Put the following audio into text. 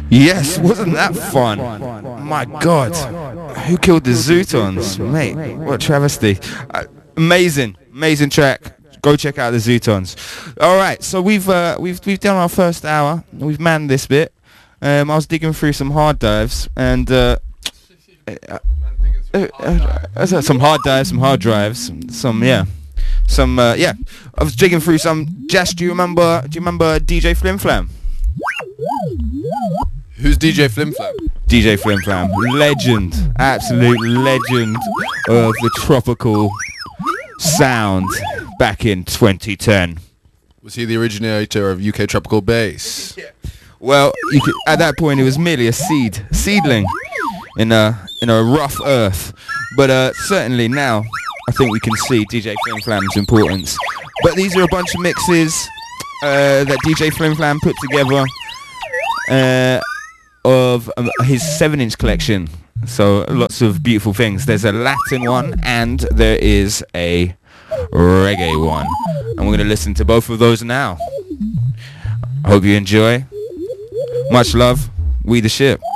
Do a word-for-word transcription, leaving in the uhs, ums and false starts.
Yes, wasn't that fun? My God, who killed the Zootons, mate? What a travesty! Uh, amazing, amazing track. Go check out the Zootons. All right, so we've uh, we've we've done our first hour. We've manned this bit. Um, I was digging through some hard dives and uh, uh, uh, uh, some hard dives, some hard drives, some yeah, some uh, yeah. I was digging through some. Jess, do you remember? Do you remember D J Flim Flam? Who's D J Flim Flam? D J Flim Flam, legend, absolute legend of the tropical sound back in twenty ten. Was he the originator of U K tropical bass? Yeah. Well, you could, at that point it was merely a seed, seedling in a in a rough earth. But uh, certainly now, I think we can see D J Flim Flam's importance. But these are a bunch of mixes uh, that D J Flim Flam put together uh, of um, his seven-inch collection. So lots of beautiful things. There's a Latin one and there is a reggae one. And we're going to listen to both of those now. I hope you enjoy. Much love. We the ship.